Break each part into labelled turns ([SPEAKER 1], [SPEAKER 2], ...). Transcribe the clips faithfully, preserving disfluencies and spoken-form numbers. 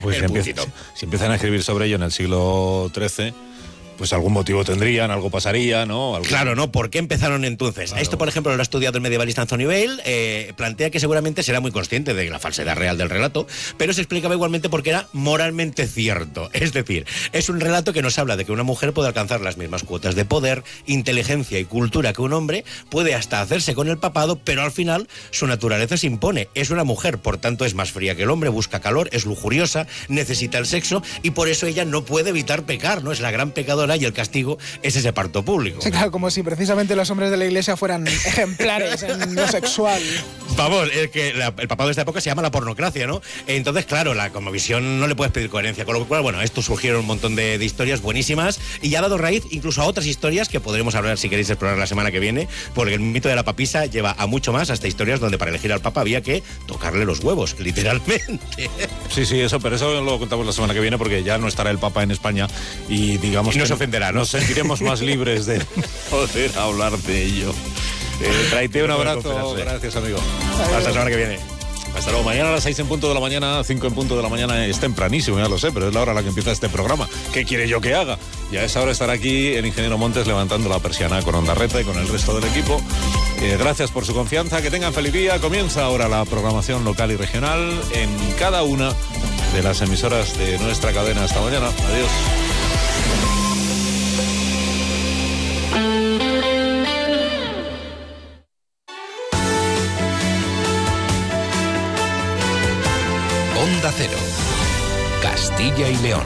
[SPEAKER 1] Pues si, empieza, si, si empiezan a escribir sobre ello en el siglo trece, pues algún motivo tendrían, algo pasaría, ¿no? Algo...
[SPEAKER 2] Claro, ¿no? ¿Por qué empezaron entonces? Claro. Esto, por ejemplo, lo ha estudiado el medievalista Anthony Bale, eh, plantea que seguramente será muy consciente de la falsedad real del relato, pero se explicaba igualmente porque era moralmente cierto. Es decir, es un relato que nos habla de que una mujer puede alcanzar las mismas cuotas de poder, inteligencia y cultura que un hombre, puede hasta hacerse con el papado, pero al final su naturaleza se impone. Es una mujer, por tanto es más fría que el hombre, busca calor, es lujuriosa, necesita el sexo y por eso ella no puede evitar pecar, ¿no? Es la gran pecadora y el castigo es ese parto público.
[SPEAKER 3] Sí, claro, como si precisamente los hombres de la iglesia fueran ejemplares en lo sexual.
[SPEAKER 2] Vamos, es que la, el papado de esta época se llama la pornocracia, ¿no? Entonces, claro, la cosmovisión no le puedes pedir coherencia, con lo cual, bueno, esto surgieron un montón de, de historias buenísimas y ya ha dado raíz incluso a otras historias que podremos hablar, si queréis, explorar la semana que viene, porque el mito de la papisa lleva a mucho más, hasta historias donde para elegir al papa había que tocarle los huevos, literalmente.
[SPEAKER 1] Sí, sí, eso, pero eso lo contamos la semana que viene porque ya no estará el papa en España y digamos
[SPEAKER 2] y no
[SPEAKER 1] que
[SPEAKER 2] se ofenderá, ¿no?
[SPEAKER 1] Nos sentiremos más libres de poder hablar de ello. Eh, Traite un abrazo. Gracias, amigo.
[SPEAKER 2] Hasta la semana que viene.
[SPEAKER 1] Hasta luego. Mañana a las seis en punto de la mañana, cinco en punto de la mañana, es tempranísimo, ya lo sé, pero es la hora a la que empieza este programa. ¿Qué quiere yo que haga? Y a esa hora estará aquí el ingeniero Montes levantando la persiana con Onda Reta y con el resto del equipo. Eh, gracias por su confianza, que tengan feliz día. Comienza ahora la programación local y regional en cada una de las emisoras de nuestra cadena. Hasta mañana. Adiós.
[SPEAKER 4] Onda Cero, Castilla y León.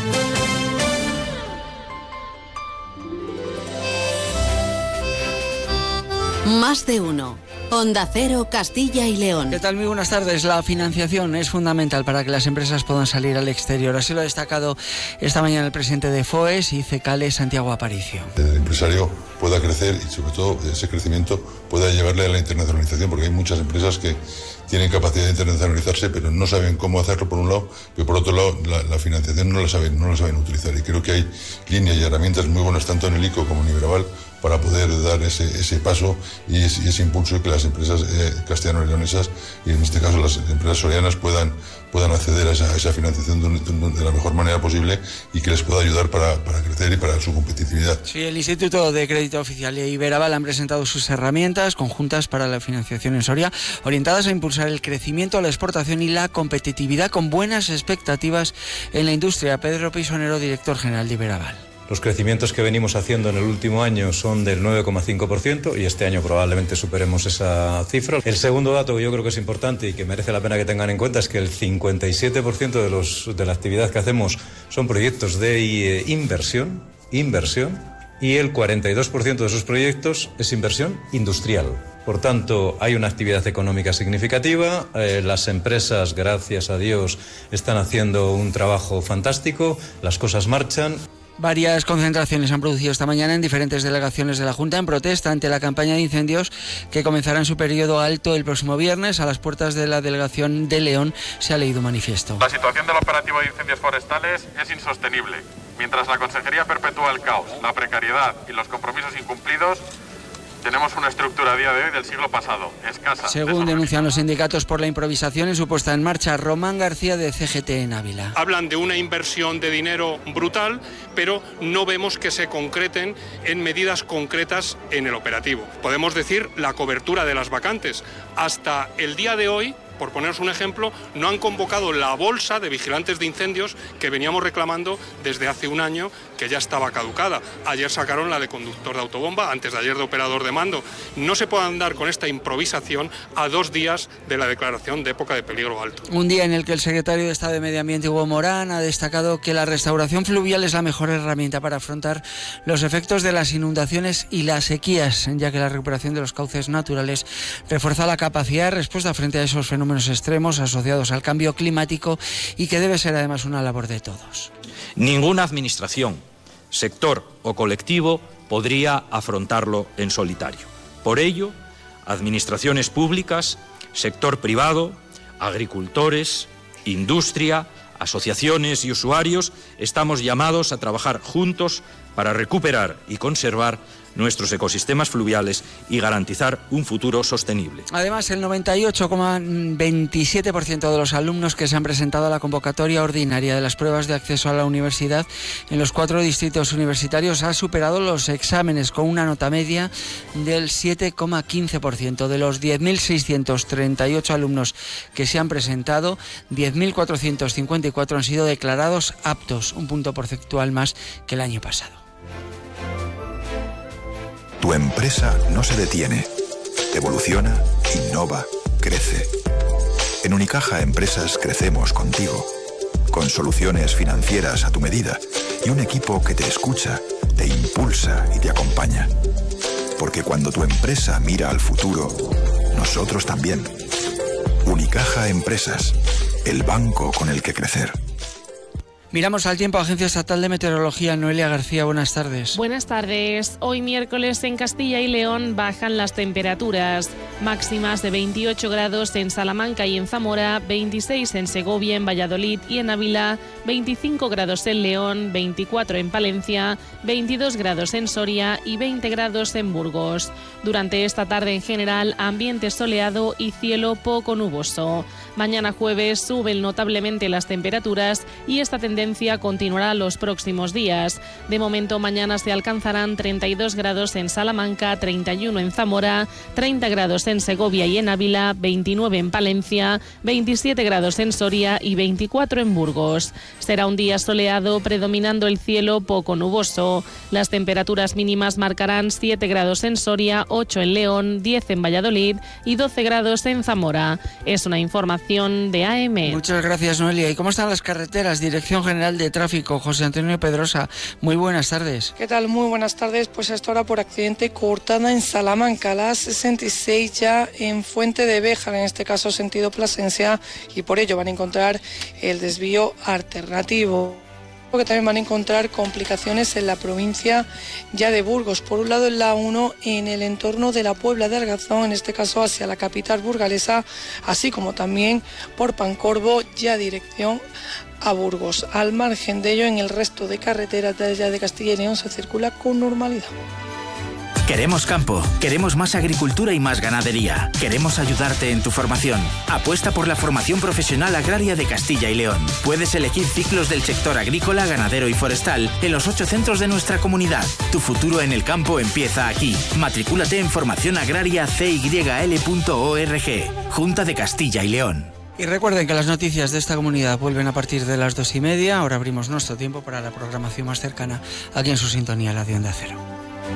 [SPEAKER 5] Más de uno. Onda Cero, Castilla y León.
[SPEAKER 6] ¿Qué tal? Muy buenas tardes. La financiación es fundamental para que las empresas puedan salir al exterior. Así lo ha destacado esta mañana el presidente de FOES y CECALE, Santiago Aparicio.
[SPEAKER 7] El empresario pueda crecer y sobre todo ese crecimiento pueda llevarle a la internacionalización, porque hay muchas empresas que tienen capacidad de internacionalizarse, pero no saben cómo hacerlo por un lado, pero por otro lado la, la financiación no la saben, no la saben utilizar. Y creo que hay líneas y herramientas muy buenas tanto en el I C O como en Iberaval para poder dar ese, ese paso y ese, ese impulso y que las empresas eh, castellano-leonesas y en este caso las empresas sorianas puedan, puedan acceder a esa, a esa financiación de, de, de la mejor manera posible y que les pueda ayudar para, para crecer y para su competitividad.
[SPEAKER 6] Sí, el Instituto de Crédito Oficial y Iberaval han presentado sus herramientas conjuntas para la financiación en Soria, orientadas a impulsar el crecimiento, la exportación y la competitividad con buenas expectativas en la industria. Pedro Pisonero, director general de Iberaval.
[SPEAKER 8] Los crecimientos que venimos haciendo en el último año son del nueve coma cinco por ciento y este año probablemente superemos esa cifra. El segundo dato que yo creo que es importante y que merece la pena que tengan en cuenta es que el cincuenta y siete por ciento de, los, de la actividad que hacemos son proyectos de eh, inversión, inversión, y el cuarenta y dos por ciento de esos proyectos es inversión industrial. Por tanto, hay una actividad económica significativa, eh, las empresas, gracias a Dios, están haciendo un trabajo fantástico, las cosas marchan.
[SPEAKER 6] Varias concentraciones se han producido esta mañana en diferentes delegaciones de la Junta en protesta ante la campaña de incendios que comenzará en su periodo alto el próximo viernes. A las puertas de la delegación de León se ha leído un manifiesto.
[SPEAKER 9] La situación del operativo de incendios forestales es insostenible. Mientras la Consejería perpetúa el caos, la precariedad y los compromisos incumplidos, tenemos una estructura a día de hoy del siglo pasado, escasa.
[SPEAKER 6] Según denuncian los sindicatos por la improvisación en su puesta en marcha, Román García de C G T en Ávila.
[SPEAKER 10] Hablan de una inversión de dinero brutal, pero no vemos que se concreten en medidas concretas en el operativo. Podemos decir la cobertura de las vacantes. Hasta el día de hoy, por poneros un ejemplo, no han convocado la bolsa de vigilantes de incendios que veníamos reclamando desde hace un año, que ya estaba caducada. Ayer sacaron la de conductor de autobomba, antes de ayer de operador de mando. No se puede andar con esta improvisación a dos días de la declaración de época de peligro alto.
[SPEAKER 6] Un día en el que el secretario de Estado de Medio Ambiente, Hugo Morán, ha destacado que la restauración fluvial es la mejor herramienta para afrontar los efectos de las inundaciones y las sequías, ya que la recuperación de los cauces naturales refuerza la capacidad de respuesta frente a esos fenómenos extremos asociados al cambio climático y que debe ser además una labor de todos.
[SPEAKER 11] Ninguna administración, sector o colectivo podría afrontarlo en solitario. Por ello, administraciones públicas, sector privado, agricultores, industria, asociaciones y usuarios estamos llamados a trabajar juntos para recuperar y conservar nuestros ecosistemas fluviales y garantizar un futuro sostenible.
[SPEAKER 6] Además, el noventa y ocho coma veintisiete por ciento de los alumnos que se han presentado a la convocatoria ordinaria de las pruebas de acceso a la universidad en los cuatro distritos universitarios ha superado los exámenes con una nota media del siete coma quince por ciento. De los diez mil seiscientos treinta y ocho alumnos que se han presentado, diez mil cuatrocientos cincuenta y cuatro han sido declarados aptos, un punto porcentual más que el año pasado.
[SPEAKER 12] Tu empresa no se detiene, evoluciona, innova, crece. En Unicaja Empresas crecemos contigo, con soluciones financieras a tu medida y un equipo que te escucha, te impulsa y te acompaña. Porque cuando tu empresa mira al futuro, nosotros también. Unicaja Empresas, el banco con el que crecer.
[SPEAKER 6] Miramos al tiempo. Agencia Estatal de Meteorología, Noelia García, buenas tardes.
[SPEAKER 13] Buenas tardes. Hoy miércoles en Castilla y León bajan las temperaturas. Máximas de veintiocho grados en Salamanca y en Zamora, veintiséis en Segovia, en Valladolid y en Ávila, veinticinco grados en León, veinticuatro en Palencia, veintidós grados en Soria y veinte grados en Burgos. Durante esta tarde en general, ambiente soleado y cielo poco nuboso. Mañana jueves suben notablemente las temperaturas y esta tendencia continuará los próximos días. De momento, mañana se alcanzarán treinta y dos grados en Salamanca, treinta y uno en Zamora, treinta grados en Segovia y en Ávila, veintinueve en Palencia, veintisiete grados en Soria y veinticuatro en Burgos. Será un día soleado, predominando el cielo poco nuboso. Las temperaturas mínimas marcarán siete grados en Soria, ocho en León, diez en Valladolid y doce grados en Zamora. Es una información de A M.
[SPEAKER 6] Muchas gracias, Noelia. ¿Y cómo están las carreteras? Dirección General de Tráfico, José Antonio Pedrosa. Muy buenas tardes.
[SPEAKER 14] ¿Qué tal? Muy buenas tardes. Pues hasta ahora por accidente cortada en Salamanca, la sesenta y seis ya en Fuente de Béjar, en este caso sentido Plasencia, y por ello van a encontrar el desvío alternativo. Que también van a encontrar complicaciones en la provincia ya de Burgos. Por un lado en la uno en el entorno de la Puebla de Argazón, en este caso hacia la capital burgalesa, así como también por Pancorbo ya dirección a Burgos. Al margen de ello, en el resto de carreteras de allá de Castilla y León se circula con normalidad.
[SPEAKER 15] Queremos campo, queremos más agricultura y más ganadería. Queremos ayudarte en tu formación. Apuesta por la formación profesional agraria de Castilla y León. Puedes elegir ciclos del sector agrícola, ganadero y forestal en los ocho centros de nuestra comunidad. Tu futuro en el campo empieza aquí. Matricúlate en formación agraria c y l punto org. Junta de Castilla y León.
[SPEAKER 6] Y recuerden que las noticias de esta comunidad vuelven a partir de las dos y media. Ahora abrimos nuestro tiempo para la programación más cercana aquí en su sintonía, la de Onda Cero.